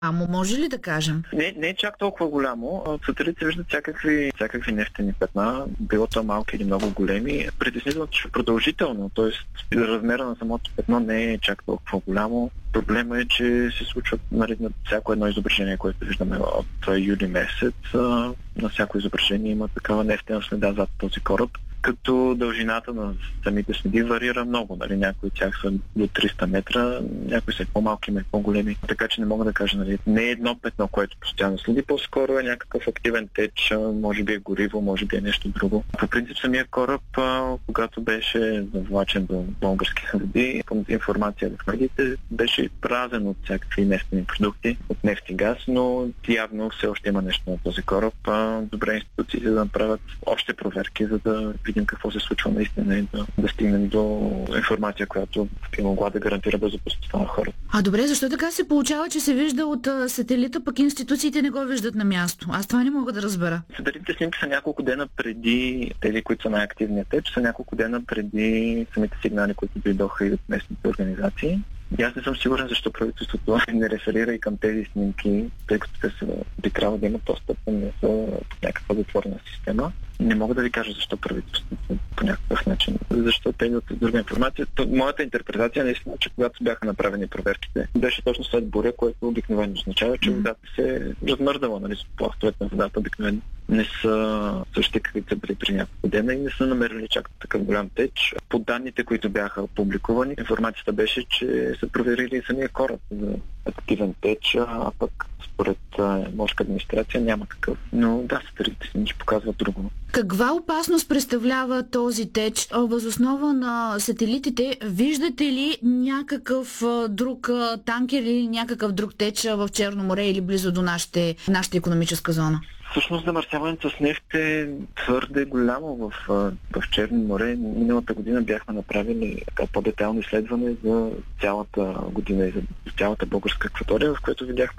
Амо може ли да кажем? Не е чак толкова голямо. От сателит се виждат всякакви нефтени петна, било то малки или много големи. Притеснително, че продължително, т.е. размера на самото петно не е чак толкова голямо. Проблема е, че се случва на всяко едно изображение, което виждаме от юли месец. На всяко изображение има такава нефтена следа зад този кораб, като дължината на самите следи варира много. Някои от тях са до 300 метра, някои са по-малки, по-големи. Така че не мога да кажа, не е едно петно, което постоянно следи, по-скоро е някакъв активен теч, може би е гориво, може би е нещо друго. По принцип самия кораб, когато беше завлачен до български води, към информация в медиите, беше празен от всякакви нефтени продукти, от нефт и газ, но явно все още има нещо на този кораб. Добре институции да направят още проверки, за да видим какво се случва наистина и да стигнем до информация, която би могла да гарантира безопасността на хората. Добре, защо така се получава, че се вижда от сателита, пък институциите не го виждат на място? Аз това не мога да разбера. Сателитните снимки са няколко дена преди тези, които са най-активният теч, са няколко дена преди самите сигнали, които дойдоха и от местните организации. И аз не съм сигурен защо правителството не реферира и към тези снимки, тъй като те би трябвало да имат достъп, не са някаква затворена система. Не мога да ви кажа защо правителството по някакъв начин. Защо те имат друга информация. Моята интерпретация наистина, че когато бяха направени проверките, беше точно след буря, което обикновено означава, че водата се е размърдала. Пластовете на водата обикновено не са същите, каквито са били при няколко дена и не са намерили чак такъв голям теч. По данните, които бяха публикувани, информацията беше, че са проверили самия кораб за активен теч, а пък според морска администрация няма такъв. Но да, сателитите снимки показват друго. Каква опасност представлява този теч? Въз основа на сателитите, виждате ли някакъв друг танкер или някакъв друг теч в Черно море или близо до нашата икономическа зона? Всъщност замърсяването с нефт е твърде голямо в Черно море. Миналата година бяхме направили по-детайлно изследване за цялата година и за цялата българска акватория, в което видяхме